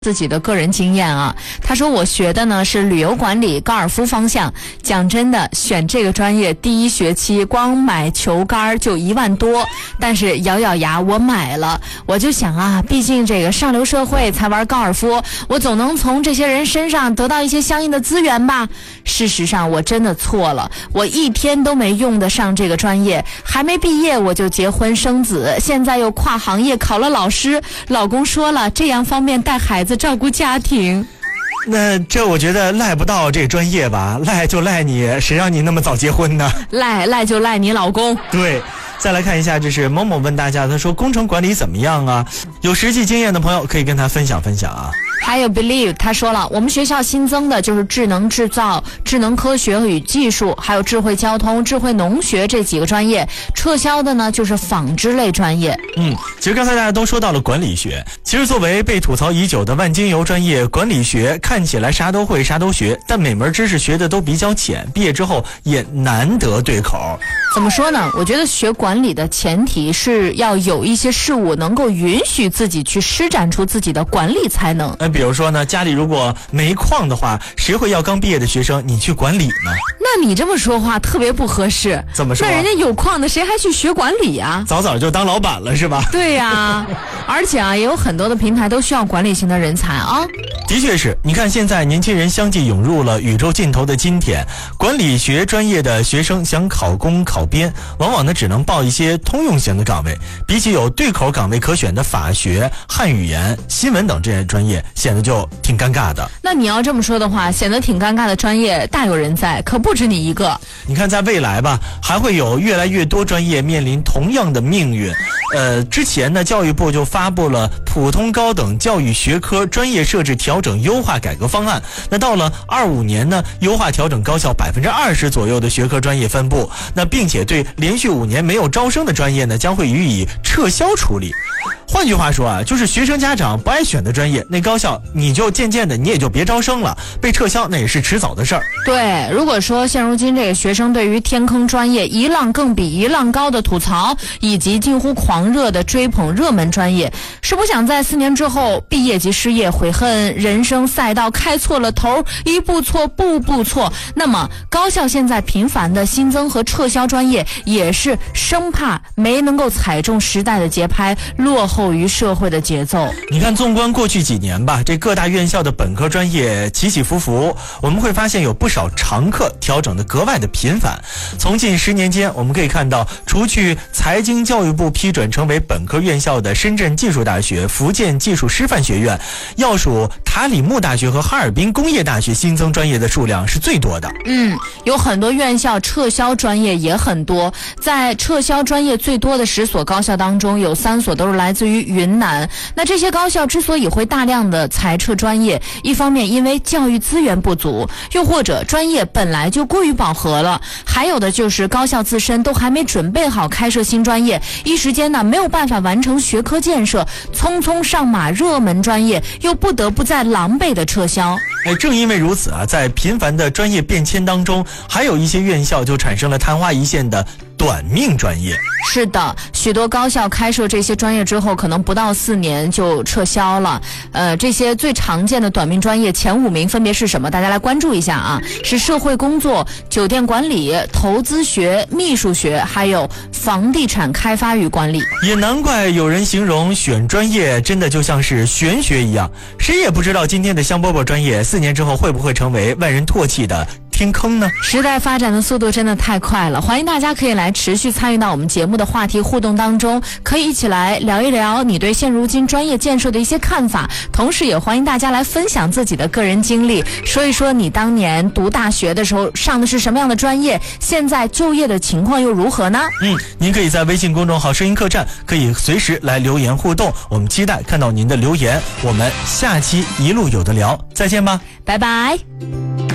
自己的个人经验啊，他说我学的呢是旅游管理高尔夫方向，讲真的，选这个专业第一学期光买球杆就1万多，但是咬咬牙我买了。我就想啊，毕竟这个上流社会才玩高尔夫，我总能从这些人身上得到一些相应的资源吧。事实上我真的错了，我一天都没用得上这个专业，还没毕业我就结婚生子，现在又跨行业考了老师，老公说了这样方便带孩子照顾家庭。 那这我觉得赖不到这专业吧，赖就赖你，谁让你那么早结婚呢？ 赖就赖你老公。 对，再来看一下，这是某某问大家，他说工程管理怎么样啊？有实际经验的朋友可以跟他分享分享啊。 还有 Believe 他说了，我们学校新增的就是智能制造、智能科学与技术，还有智慧交通、智慧农学这几个专业，撤销的呢就是纺织类专业。 其实刚才大家都说到了管理学，其实作为被吐槽已久的万金油专业，管理学看起来啥都会啥都学，但每门知识学的都比较浅，毕业之后也难得对口。 怎么说呢？我觉得学管理的前提是要有一些事物能够允许自己去施展出自己的管理才能。 比如说呢，家里如果煤矿的话，谁会要刚毕业的学生你去管理呢？ 那你这么说话特别不合适。 怎么说？ 那人家有矿的谁还去学管理啊？ 早早就当老板了是吧？ 对呀，而且啊，也有很多的平台都需要管理型的人才啊。 的确是，你看现在年轻人相继涌入了宇宙尽头的今天，管理学专业的学生想考公考编，往往呢只能报一些通用型的岗位，比起有对口岗位可选的法学、汉语言、新闻等这些专业，显得就挺尴尬的。 那你要这么说的话，显得挺尴尬的专业大有人在，可不止你一个。 你看在未来吧，还会有越来越多专业面临同样的命运。之前呢，教育部就发布了普通高等教育学科专业设置调整优化改革方案。那到了25年呢，优化调整高校20%左右的学科专业分布。那并且对连续5年没有招生的专业呢，将会予以撤销处理。换句话说啊，就是学生家长不爱选的专业，那高校你就渐渐的你也就别招生了，被撤销那也是迟早的事儿。 对，如果说现如今这个学生对于天坑专业一浪更比一浪高的吐槽，以及近乎狂热的追捧热门专业，是不想在4年之后毕业即失业，悔恨人生赛道开错了头，一步错步步错，那么高校现在频繁的新增和撤销专业，也是生怕没能够踩中时代的节拍，落后于社会的节奏。 你看纵观过去几年吧，这各大院校的本科专业起起伏伏，我们会发现有不少常客调整的格外的频繁。从近10年间我们可以看到，除去财经教育部批准成为本科院校的深圳技术大学、福建技术师范学院，要数塔里木大学和哈尔滨工业大学新增专业的数量是最多的。 有很多院校撤销专业也很多，在撤销专业最多的10所高校当中，有3所都是来自于云南。那这些高校之所以会大量的裁撤专业，一方面因为教育资源不足，又或者专业本来就过于饱和了，还有的就是高校自身都还没准备好开设新专业，一时间呢没有办法完成学科建设，匆匆上马热门专业，又不得不再狼狈的撤销。 正因为如此啊，在频繁的专业变迁当中，还有一些院校就产生了昙花一现的短命专业。 是的，许多高校开设这些专业之后，可能不到4年就撤销了。这些最常见的短命专业前5名分别是什么？大家来关注一下啊，是社会工作、酒店管理、投资学、秘书学，还有房地产开发与管理。 也难怪有人形容选专业真的就像是玄学一样，谁也不知道今天的香饽饽专业4年之后会不会成为万人唾弃的天坑呢？ 时代发展的速度真的太快了，欢迎大家可以来持续参与到我们节目的话题互动当中，可以一起来聊一聊你对现如今专业建设的一些看法，同时也欢迎大家来分享自己的个人经历，说一说你当年读大学的时候上的是什么样的专业，现在就业的情况又如何呢？ 您可以在微信公众号声音客栈可以随时来留言互动，我们期待看到您的留言，我们下期一路有的聊，再见吧， 拜拜。